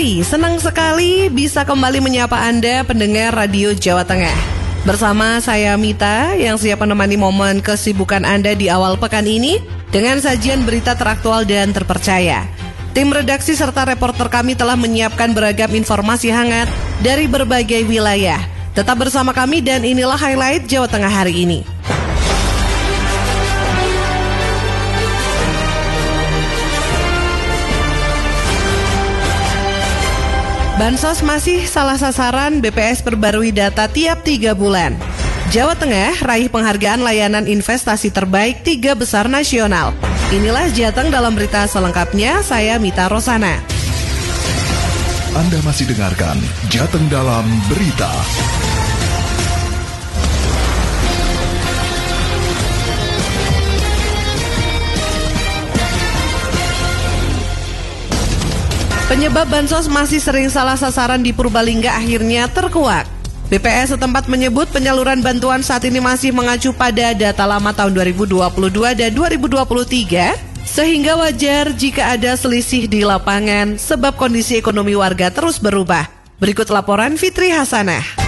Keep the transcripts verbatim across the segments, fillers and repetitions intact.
Hai, senang sekali bisa kembali menyapa Anda pendengar Radio Jawa Tengah. Bersama saya Mita yang siap menemani momen kesibukan Anda di awal pekan ini dengan sajian berita teraktual dan terpercaya. Tim redaksi serta reporter kami telah menyiapkan beragam informasi hangat dari berbagai wilayah. Tetap bersama kami dan inilah highlight Jawa Tengah hari ini. Bansos masih salah sasaran, B P S perbarui data tiap tiga bulan. Jawa Tengah raih penghargaan layanan investasi terbaik tiga besar nasional. Inilah Jateng dalam berita selengkapnya, saya Mita Rosana. Anda masih dengarkan Jateng dalam berita. Penyebab bansos masih sering salah sasaran di Purbalingga akhirnya terkuak. B P S setempat menyebut penyaluran bantuan saat ini masih mengacu pada data lama tahun dua ribu dua puluh dua dan dua ribu dua puluh tiga, sehingga wajar jika ada selisih di lapangan sebab kondisi ekonomi warga terus berubah. Berikut laporan Fitri Hasanah.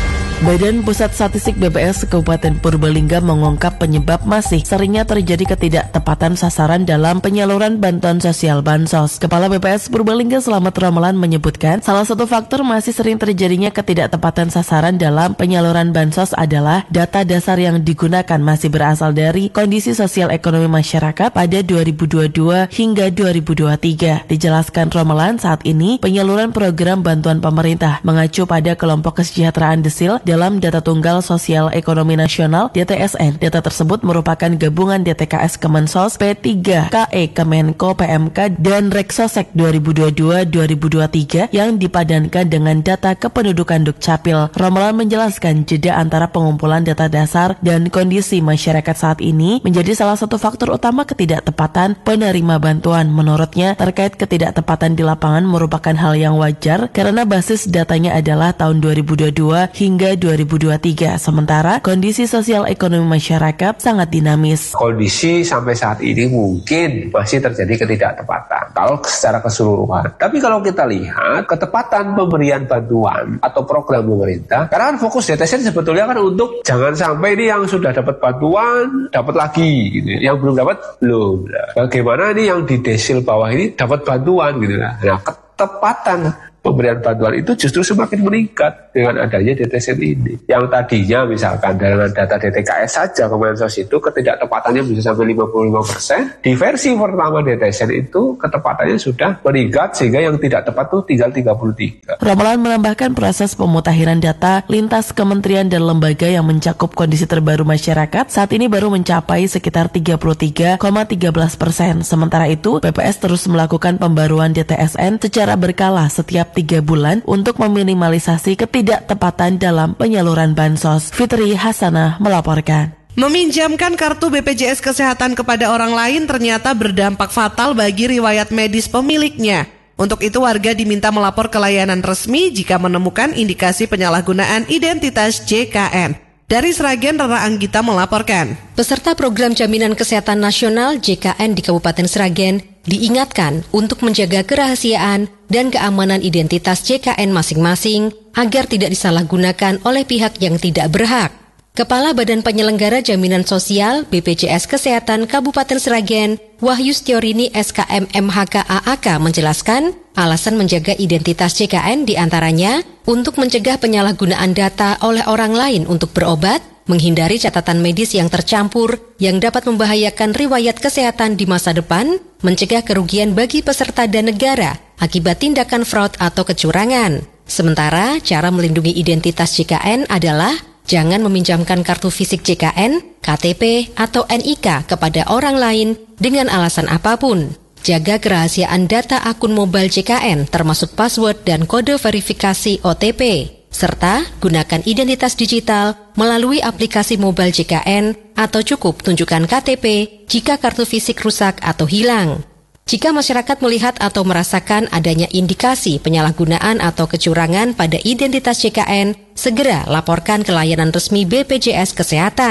Badan Pusat Statistik B P S Kabupaten Purbalingga mengungkap penyebab masih seringnya terjadi ketidaktepatan sasaran dalam penyaluran bantuan sosial bansos. Kepala B P S Purbalingga Slamet Romelan menyebutkan salah satu faktor masih sering terjadinya ketidaktepatan sasaran dalam penyaluran bansos adalah data dasar yang digunakan masih berasal dari kondisi sosial ekonomi masyarakat pada dua ribu dua puluh dua hingga dua ribu dua puluh tiga. Dijelaskan Romelan, saat ini penyaluran program bantuan pemerintah mengacu pada kelompok kesejahteraan desil dalam Data Tunggal Sosial Ekonomi Nasional D T S N. Data tersebut merupakan gabungan D T K S Kemensos, P tiga K E Kemenko, P M K, dan Reksosek dua ribu dua puluh dua dua ribu dua puluh tiga yang dipadankan dengan data kependudukan Dukcapil. Romelan menjelaskan jeda antara pengumpulan data dasar dan kondisi masyarakat saat ini menjadi salah satu faktor utama ketidaktepatan penerima bantuan. Menurutnya, terkait ketidaktepatan di lapangan merupakan hal yang wajar karena basis datanya adalah tahun dua ribu dua puluh dua hingga dua ribu dua puluh tiga, sementara kondisi sosial ekonomi masyarakat sangat dinamis. Kondisi sampai saat ini mungkin masih terjadi ketidaktepatan kalau secara keseluruhan. Tapi kalau kita lihat ketepatan pemberian bantuan atau program pemerintah, karena kan fokus D T S N sebetulnya kan untuk jangan sampai ini yang sudah dapat bantuan dapat lagi, gitu. Yang belum dapat belum. Bagaimana ini yang di desil bawah ini dapat bantuan, gitu. Nah, ketepatan pemberian bantuan itu justru semakin meningkat dengan adanya D T S N ini. Yang tadinya misalkan dengan data D T K S saja Kemensos itu ketidaktepatannya bisa sampai lima puluh lima persen. Di versi pertama D T S N itu ketepatannya sudah meningkat sehingga yang tidak tepat itu tinggal tiga puluh tiga. Romelan menambahkan proses pemutakhiran data lintas kementerian dan lembaga yang mencakup kondisi terbaru masyarakat saat ini baru mencapai sekitar tiga puluh tiga koma satu tiga persen. Sementara itu, B P S terus melakukan pembaruan D T S N secara berkala setiap tiga bulan untuk meminimalisasi ketidaktepatan dalam penyaluran bansos. Fitri Hasanah melaporkan. Meminjamkan kartu B P J S Kesehatan kepada orang lain ternyata berdampak fatal bagi riwayat medis pemiliknya. Untuk itu warga diminta melapor ke layanan resmi jika menemukan indikasi penyalahgunaan identitas J K N. Dari Sragen, Rara Anggita melaporkan. Peserta program Jaminan Kesehatan Nasional J K N di Kabupaten Sragen diingatkan untuk menjaga kerahasiaan dan keamanan identitas J K N masing-masing agar tidak disalahgunakan oleh pihak yang tidak berhak. Kepala Badan Penyelenggara Jaminan Sosial B P J S Kesehatan Kabupaten Sragen, Wahyu Stiorini S K M M H K A A K menjelaskan, alasan menjaga identitas J K N diantaranya untuk mencegah penyalahgunaan data oleh orang lain untuk berobat, menghindari catatan medis yang tercampur yang dapat membahayakan riwayat kesehatan di masa depan, mencegah kerugian bagi peserta dan negara akibat tindakan fraud atau kecurangan. Sementara cara melindungi identitas J K N adalah jangan meminjamkan kartu fisik J K N, K T P, atau N I K kepada orang lain dengan alasan apapun. Jaga kerahasiaan data akun mobile J K N termasuk password dan kode verifikasi O T P. Serta gunakan identitas digital melalui aplikasi mobile J K N atau cukup tunjukkan K T P jika kartu fisik rusak atau hilang. Jika masyarakat melihat atau merasakan adanya indikasi penyalahgunaan atau kecurangan pada identitas J K N, segera laporkan ke layanan resmi B P J S Kesehatan.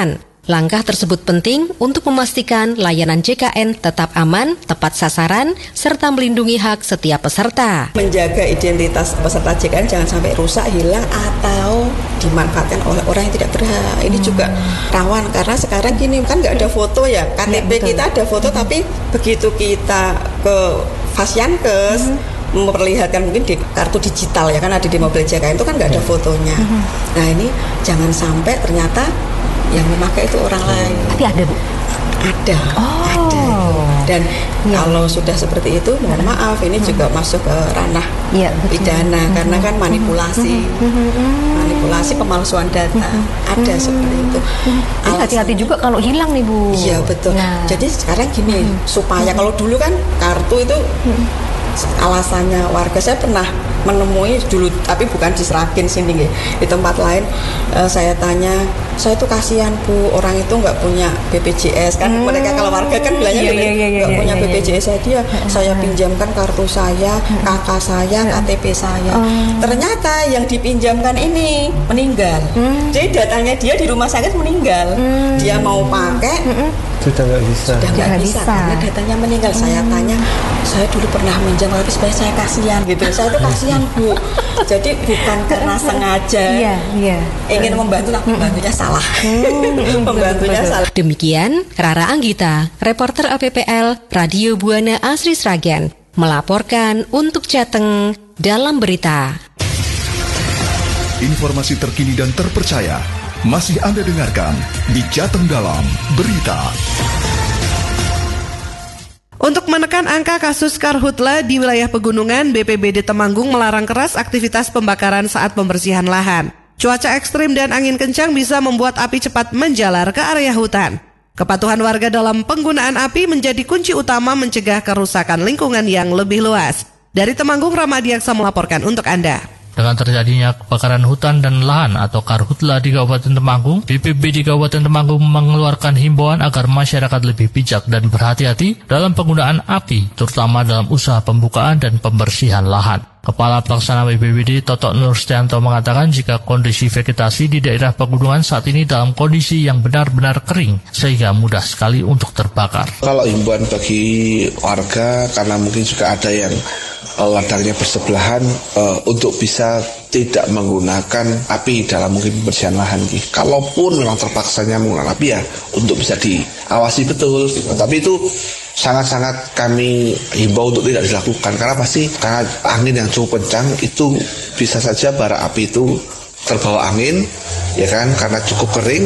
Langkah tersebut penting untuk memastikan layanan J K N tetap aman, tepat sasaran, serta melindungi hak setiap peserta. Menjaga identitas peserta J K N jangan sampai rusak, hilang, atau dimanfaatkan oleh orang yang tidak berhak. Ini hmm. juga rawan karena sekarang gini kan nggak ada foto ya. K T P ya, kita ada foto, hmm. tapi begitu kita ke Fasyankes, hmm. memperlihatkan mungkin di kartu digital ya kan ada di mobil J K N itu kan nggak ada fotonya. Hmm. Nah ini jangan sampai ternyata yang memakai itu orang lain. Tapi ada Bu? Ada, oh. ada. Dan ya. kalau sudah seperti itu, mohon maaf, ini hmm. juga masuk ke ranah ya, pidana hmm. karena kan manipulasi, hmm. manipulasi pemalsuan data, hmm. ada hmm. seperti itu. Hmm. Hati-hati juga kalau hilang nih Bu. Iya betul. Nah. Jadi sekarang gini, hmm. supaya hmm. kalau dulu kan kartu itu hmm. alasannya warga, saya pernah menemui dulu tapi bukan di Sragen sini nggih, di tempat lain uh, saya tanya, saya tuh kasihan Bu, orang itu nggak punya B P J S kan, hmm. mereka kalau warga kan bilangnya nggak iya, iya, iya, punya iya, iya. B P J S, saya dia saya pinjamkan kartu saya, kakak saya, K T P saya, hmm. ternyata yang dipinjamkan ini meninggal, hmm. jadi datanya dia di rumah sakit meninggal, hmm. dia mau pakai hmm. sudah nggak bisa, sudah nggak bisa, bisa karena datanya meninggal. hmm. Saya tanya, saya dulu pernah minjam tapi sebenarnya saya kasihan gitu, saya tuh kasihan Bu, jadi bukan karena sengaja iya, iya. ingin membantu, tapi membantunya salah. hmm, membantunya betul, salah. Demikian Rara Anggita, reporter A P P L Radio Buana Asri Sragen, melaporkan untuk Jateng dalam berita. Informasi terkini dan terpercaya masih Anda dengarkan di Jateng Dalam Berita. Untuk menekan angka kasus karhutla di wilayah pegunungan, B P B D Temanggung melarang keras aktivitas pembakaran saat pembersihan lahan. Cuaca ekstrim dan angin kencang bisa membuat api cepat menjalar ke area hutan. Kepatuhan warga dalam penggunaan api menjadi kunci utama mencegah kerusakan lingkungan yang lebih luas. Dari Temanggung, Ramadiaksa melaporkan untuk Anda. Dengan terjadinya kebakaran hutan dan lahan atau karhutla di Kabupaten Temanggung, B P B di Kabupaten Temanggung mengeluarkan himbauan agar masyarakat lebih bijak dan berhati-hati dalam penggunaan api, terutama dalam usaha pembukaan dan pembersihan lahan. Kepala Pelaksana B P B D Toto Nurstianto mengatakan jika kondisi vegetasi di daerah pegunungan saat ini dalam kondisi yang benar-benar kering, sehingga mudah sekali untuk terbakar. Kalau himbauan bagi warga, karena mungkin juga ada yang ladangnya bersebelahan, uh, untuk bisa tidak menggunakan api dalam mungkin pembersihan lahan. Kalaupun memang terpaksanya menggunakan api ya untuk bisa diawasi betul. Gitu. Tapi itu sangat-sangat kami himbau untuk tidak dilakukan karena pasti karena angin yang cukup kencang itu bisa saja bara api itu terbawa angin, ya kan, karena cukup kering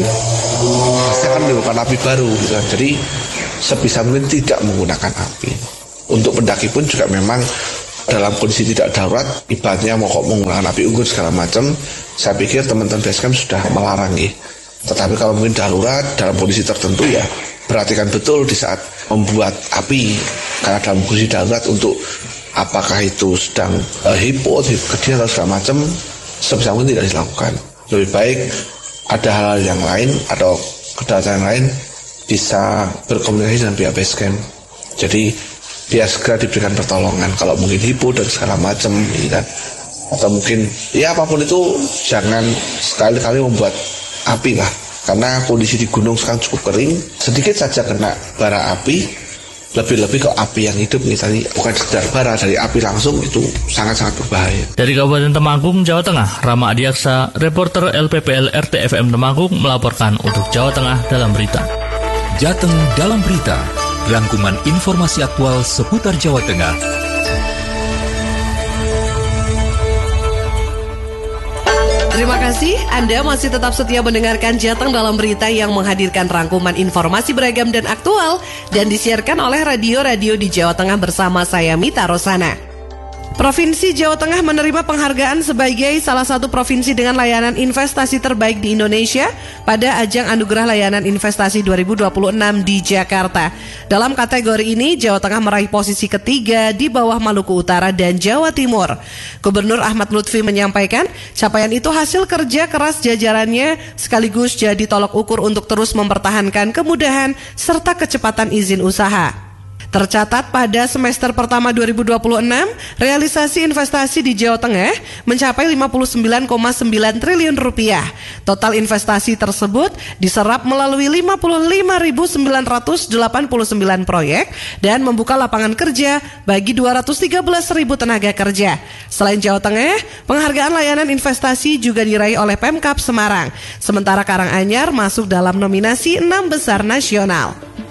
pasti akan menimbulkan api baru. Gitu. Jadi sebisa mungkin tidak menggunakan api. Untuk pendaki pun juga memang dalam kondisi tidak darurat, ibaratnya mau kok menggunakan api unggun segala macam, saya pikir teman-teman basecamp sudah melarang ya. Tetapi kalau mungkin darurat dalam kondisi tertentu ya perhatikan betul di saat membuat api, karena dalam kondisi darurat untuk apakah itu sedang uh, hipot, kecil atau segala macam, sebisa mungkin tidak dilakukan. Lebih baik ada hal-hal yang lain atau kedatangan lain bisa berkomunikasi dengan pihak basecamp. Jadi dia segera diberikan pertolongan kalau mungkin hipo dan segala macam, ya kan? Atau mungkin ya apapun itu jangan sekali-kali membuat api lah, karena kondisi di gunung sekarang cukup kering, sedikit saja kena bara api, lebih-lebih kalau api yang hidup misalnya bukan sekedar bara dari api langsung, itu sangat-sangat berbahaya. Dari Kabupaten Temanggung, Jawa Tengah, Rama Adiaksa, reporter L P P L R T F M Temanggung melaporkan untuk Jawa Tengah dalam berita. Jateng dalam berita. Rangkuman informasi aktual seputar Jawa Tengah. Terima kasih, Anda masih tetap setia mendengarkan Jateng dalam berita yang menghadirkan rangkuman informasi beragam dan aktual dan disiarkan oleh radio-radio di Jawa Tengah bersama saya Mita Rosana. Provinsi Jawa Tengah menerima penghargaan sebagai salah satu provinsi dengan layanan investasi terbaik di Indonesia pada Ajang Anugerah Layanan Investasi dua ribu dua puluh enam di Jakarta. Dalam kategori ini, Jawa Tengah meraih posisi ketiga di bawah Maluku Utara dan Jawa Timur. Gubernur Ahmad Lutfi menyampaikan, capaian itu hasil kerja keras jajarannya sekaligus jadi tolok ukur untuk terus mempertahankan kemudahan serta kecepatan izin usaha. Tercatat pada semester pertama dua ribu dua puluh enam, realisasi investasi di Jawa Tengah mencapai lima puluh sembilan koma sembilan triliun rupiah. Total investasi tersebut diserap melalui lima puluh lima ribu sembilan ratus delapan puluh sembilan proyek dan membuka lapangan kerja bagi dua ratus tiga belas ribu tenaga kerja. Selain Jawa Tengah, penghargaan layanan investasi juga diraih oleh Pemkab Semarang. Sementara Karanganyar masuk dalam nominasi enam besar nasional.